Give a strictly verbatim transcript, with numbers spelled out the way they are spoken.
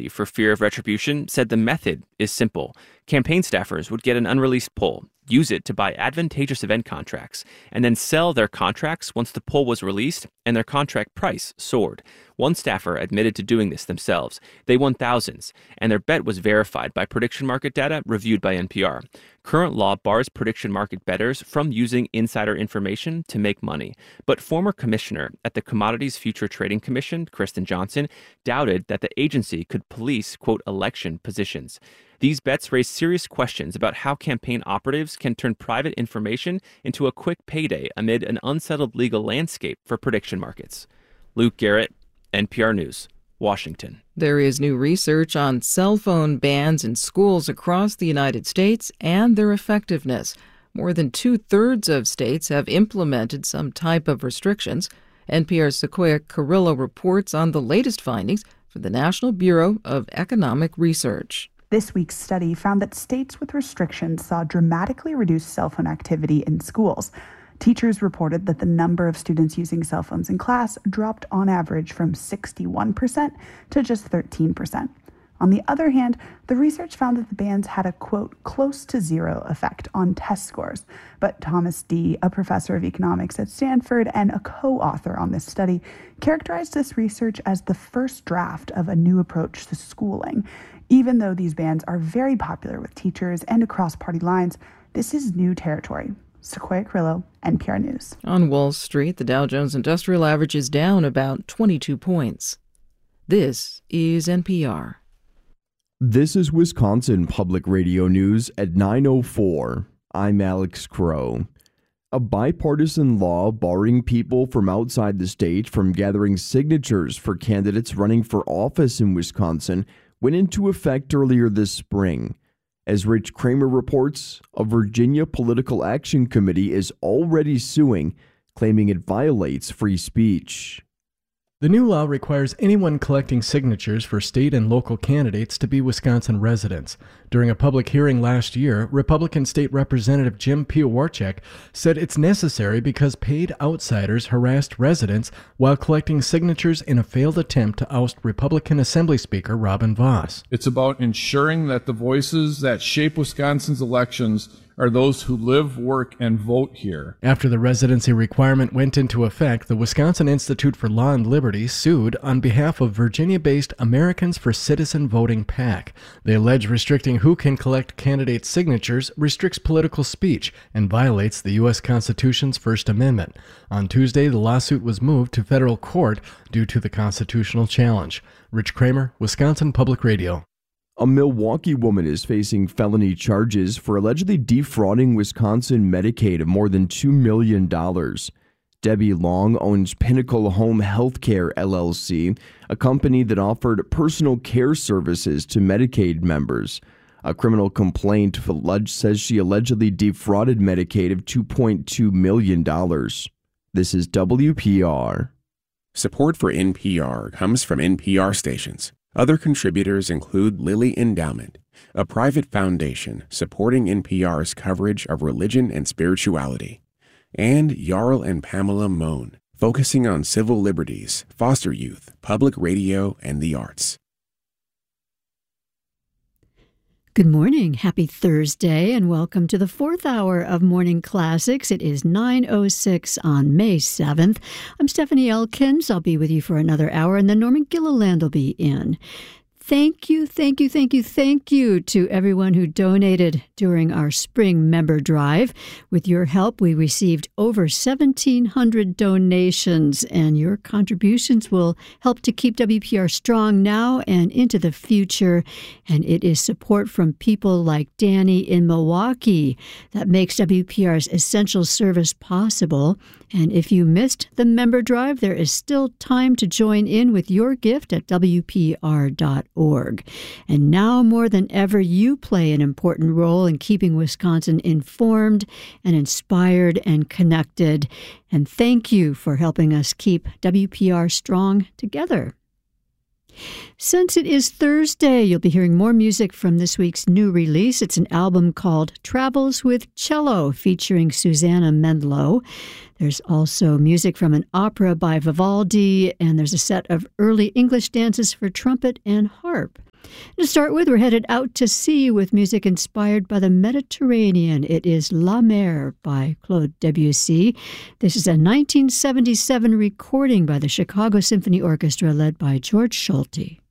accountability for fear of retribution said the method is simple. Campaign staffers would get an unreleased poll, use it to buy advantageous event contracts, and then sell their contracts once the poll was released and their contract price soared. One staffer admitted to doing this themselves. They won thousands, and their bet was verified by prediction market data reviewed by N P R. Current law bars prediction market bettors from using insider information to make money. But former commissioner at the Commodities Future Trading Commission, Kristen Johnson, doubted that the agency could police, quote, election positions. These bets raise serious questions about how campaign operatives can turn private information into a quick payday amid an unsettled legal landscape for prediction markets. Luke Garrett, N P R News, Washington. There is new research on cell phone bans in schools across the United States and their effectiveness. More than two-thirds of states have implemented some type of restrictions. N P R's Sequoia Carrillo reports on the latest findings for the National Bureau of Economic Research. This week's study found that states with restrictions saw dramatically reduced cell phone activity in schools. Teachers reported that the number of students using cell phones in class dropped on average from sixty-one percent to just thirteen percent. On the other hand, the research found that the bans had a, quote, close to zero effect on test scores. But Thomas Dee, a professor of economics at Stanford and a co-author on this study, characterized this research as the first draft of a new approach to schooling. Even though these bans are very popular with teachers and across party lines, this is new territory. Sequoia Carrillo, N P R News. On Wall Street, the Dow Jones Industrial Average is down about twenty-two points. This is N P R. This is Wisconsin Public Radio News at nine oh four. I'm Alex Crow. A bipartisan law barring people from outside the state from gathering signatures for candidates running for office in Wisconsin went into effect earlier this spring. As Rich Kramer reports, a Virginia Political Action Committee is already suing, claiming it violates free speech. The new law requires anyone collecting signatures for state and local candidates to be Wisconsin residents. During a public hearing last year, Republican State Representative Jim Piowarchek said it's necessary because paid outsiders harassed residents while collecting signatures in a failed attempt to oust Republican Assembly Speaker Robin Vos. It's about ensuring that the voices that shape Wisconsin's elections are those who live, work, and vote here. After the residency requirement went into effect, the Wisconsin Institute for Law and Liberty sued on behalf of Virginia-based Americans for Citizen Voting PAC. They allege restricting who can collect candidates' signatures restricts political speech and violates the U S Constitution's First Amendment. On Tuesday, the lawsuit was moved to federal court due to the constitutional challenge. Rich Kramer, Wisconsin Public Radio. A Milwaukee woman is facing felony charges for allegedly defrauding Wisconsin Medicaid of more than two million dollars. Debbie Long owns Pinnacle Home Healthcare, L L C, a company that offered personal care services to Medicaid members. A criminal complaint says she allegedly defrauded Medicaid of two point two million dollars. This is W P R. Support for N P R comes from N P R stations. Other contributors include Lilly Endowment, a private foundation supporting N P R's coverage of religion and spirituality, and Jarl and Pamela Mohn, focusing on civil liberties, foster youth, public radio, and the arts. Good morning. Happy Thursday, and welcome to the fourth hour of Morning Classics. It is nine oh six on May seventh. I'm Stephanie Elkins. I'll be with you for another hour, and then Norman Gilliland will be in. Thank you, thank you, thank you, thank you to everyone who donated during our spring member drive. With your help, we received over seventeen hundred donations, and your contributions will help to keep W P R strong now and into the future. And it is support from people like Danny in Milwaukee that makes W P R's essential service possible. And if you missed the member drive, there is still time to join in with your gift at W P R dot org. And now more than ever, you play an important role in keeping Wisconsin informed and inspired and connected. And thank you for helping us keep W P R strong together. Since it is Thursday, you'll be hearing more music from this week's new release. It's an album called Travels with Cello, featuring Susanna Mendlow. There's also music from an opera by Vivaldi, and there's a set of early English dances for trumpet and harp. To start with, we're headed out to sea with music inspired by the Mediterranean. It is La Mer by Claude Debussy. This is a nineteen seventy-seven recording by the Chicago Symphony Orchestra led by George Solti.